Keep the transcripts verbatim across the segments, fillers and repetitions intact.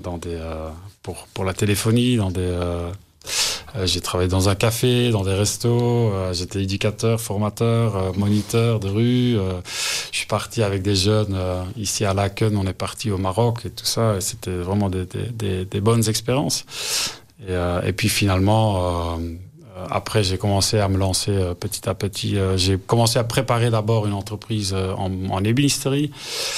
dans des, euh, pour, pour la téléphonie, dans des... Euh, euh, j'ai travaillé dans un café, dans des restos, euh, j'étais éducateur, formateur, euh, moniteur de rue. Euh, je suis parti avec des jeunes euh, ici à Laken, on est parti au Maroc et tout ça. Et c'était vraiment des, des, des, des bonnes expériences. Et, euh, et puis finalement... Euh, Après, j'ai commencé à me lancer euh, petit à petit. Euh, j'ai commencé à préparer d'abord une entreprise euh, en, en ébénisterie.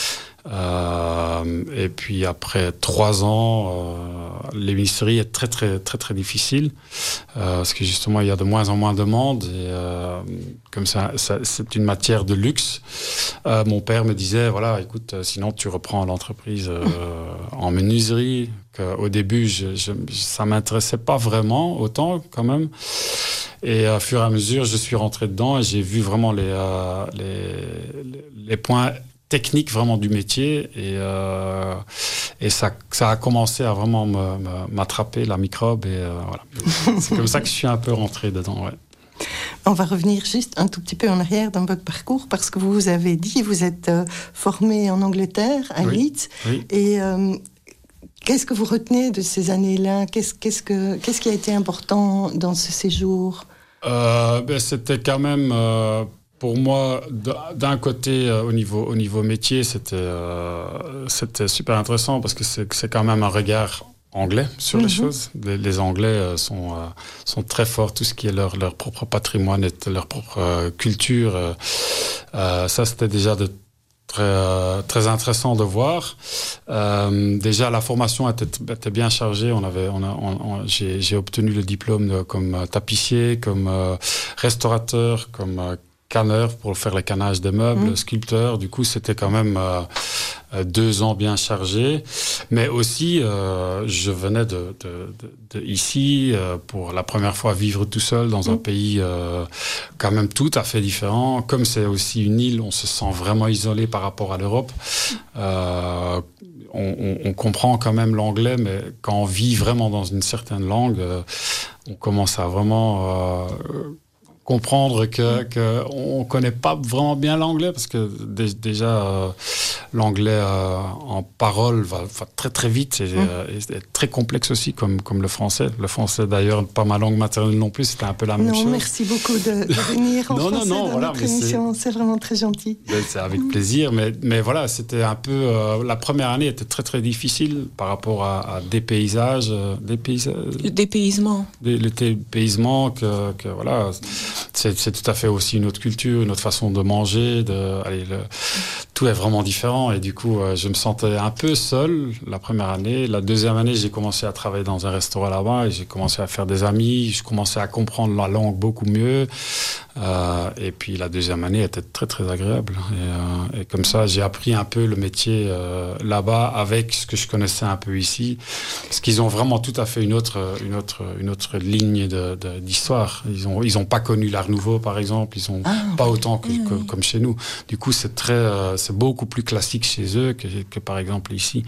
Euh, et puis après trois ans, euh, l'ébénisterie est très très très très difficile euh, parce que justement il y a de moins en moins de monde et euh, comme ça, ça c'est une matière de luxe. Euh, mon père me disait voilà, écoute, sinon tu reprends l'entreprise euh, en menuiserie. Qu'au début, je, je, ça m'intéressait pas vraiment autant quand même. Et au fur et à mesure, je suis rentré dedans et j'ai vu vraiment les euh, les, les points technique vraiment du métier et, euh, et ça, ça a commencé à vraiment me, me, m'attraper la microbe et euh, voilà. C'est comme ça que je suis un peu rentré dedans. Ouais. On va revenir juste un tout petit peu en arrière dans votre parcours parce que vous avez dit, vous êtes euh, formé en Angleterre, à oui. Leeds Oui. et euh, qu'est-ce que vous retenez de ces années-là? Qu'est-ce, qu'est-ce, que, qu'est-ce qui a été important dans ce séjour? euh, ben, C'était quand même... Euh, Pour moi, d'un côté, euh, au niveau au niveau métier, c'était euh, c'était super intéressant parce que c'est c'est quand même un regard anglais sur mm-hmm. les choses. Les, les Anglais euh, sont euh, sont très forts, tout ce qui est leur leur propre patrimoine et leur propre euh, culture. Euh, euh, ça, c'était déjà de très euh, très intéressant de voir. Euh, déjà, la formation était, était bien chargée. On avait, on a, on, on, j'ai, j'ai obtenu le diplôme de, comme tapissier, comme euh, restaurateur, comme euh, canneur pour faire les cannages des meubles, mmh. sculpteur. Du coup, c'était quand même euh, deux ans bien chargés. Mais aussi, euh, je venais de, de, de, de ici euh, pour la première fois vivre tout seul dans mmh. un pays euh, quand même tout à fait différent. Comme c'est aussi une île, on se sent vraiment isolé par rapport à l'Europe. Euh, on, on, on comprend quand même l'anglais, mais quand on vit vraiment dans une certaine langue, euh, on commence à vraiment... Euh, comprendre que, que on connaît pas vraiment bien l'anglais parce que d- déjà euh, l'anglais euh, en parole va, va très très vite et, mmh. euh, et est très complexe aussi comme comme le français. Le français d'ailleurs pas ma langue maternelle non plus, c'était un peu la même non, chose. Non, merci beaucoup de, de venir en non, français non, non, dans voilà, notre mais émission, c'est, c'est vraiment très gentil. C'est avec mmh. plaisir, mais mais voilà, c'était un peu euh, la première année était très très difficile par rapport à, à des paysages, euh, des paysages, le dépaysement, des, le dépaysement que que voilà, c'est c'est tout à fait aussi une autre culture, une autre façon de manger, de, allez, le, tout est vraiment différent et du coup, euh, je me sentais un peu seul la première année. La deuxième année, j'ai commencé à travailler dans un restaurant là-bas et j'ai commencé à faire des amis, je commençais à comprendre la langue beaucoup mieux euh, et puis la deuxième année était très très agréable et, euh, et comme ça, j'ai appris un peu le métier euh, là-bas avec ce que je connaissais un peu ici, parce qu'ils ont vraiment tout à fait une autre, une autre, une autre ligne de, de, d'histoire. Ils ont, ils ont pas connu l'Art Nouveau, par exemple. Ils ont ah, pas autant que, oui, que oui. comme chez nous. Du coup, c'est très, euh, c'est beaucoup plus classique chez eux que, que par exemple ici.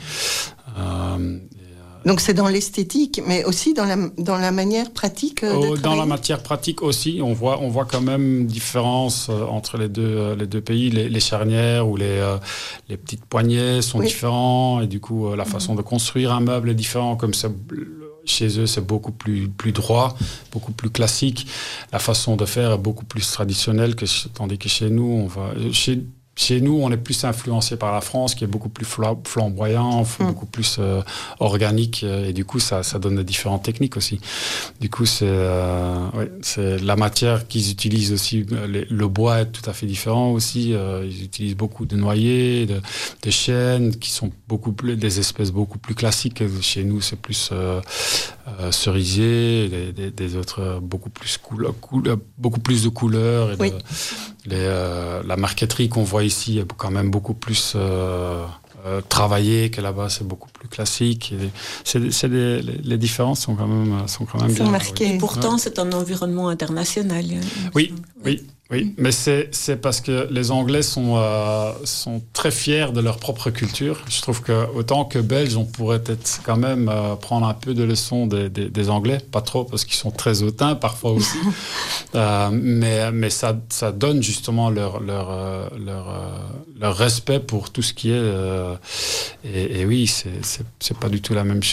Euh, Donc c'est dans l'esthétique, mais aussi dans la dans la manière pratique de oh, travailler. Dans la matière pratique aussi, on voit on voit quand même différence euh, entre les deux euh, les deux pays. Les, les charnières ou les euh, les petites poignées sont oui. différents et du coup euh, la mmh. façon de construire un meuble est différente. Comme c'est chez eux, c'est beaucoup plus, plus droit, beaucoup plus classique. La façon de faire est beaucoup plus traditionnelle, que, tandis que chez nous, on va... Chez, Chez nous, on est plus influencé par la France, qui est beaucoup plus flamboyant, mmh. beaucoup plus euh, organique, et du coup, ça, ça donne de différentes techniques aussi. Du coup, c'est, euh, ouais, c'est la matière qu'ils utilisent aussi. Les, le bois est tout à fait différent aussi. Euh, ils utilisent beaucoup de noyers, de, de chênes, qui sont beaucoup plus des espèces beaucoup plus classiques. Chez nous, c'est plus euh, euh, cerisier, des, des, des autres beaucoup plus couleur, couleur, beaucoup plus de couleurs. Et oui. de, les, euh, la marqueterie qu'on voit ici est quand même beaucoup plus euh, euh, travaillée que là-bas, c'est beaucoup plus classique. Et c'est, c'est des, les, les différences sont quand même, sont quand même bien marquées. Et pourtant, ouais. c'est un environnement international. Oui, oui, Oui, mais c'est, c'est parce que les Anglais sont, euh, sont très fiers de leur propre culture. Je trouve que autant que Belges, on pourrait être quand même euh, prendre un peu de leçons des, des, des Anglais, pas trop parce qu'ils sont très hautains parfois aussi, euh, mais, mais ça, ça donne justement leur, leur, euh, leur, euh, leur respect pour tout ce qui est... Euh, et, et oui, c'est, c'est, c'est pas du tout la même chose.